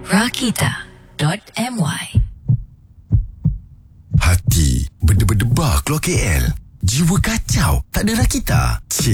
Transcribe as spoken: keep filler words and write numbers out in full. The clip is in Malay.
rakita dot my. Hati berdebar-debar keluar K L. Jiwa kacau, tak ada Rakita. Cik.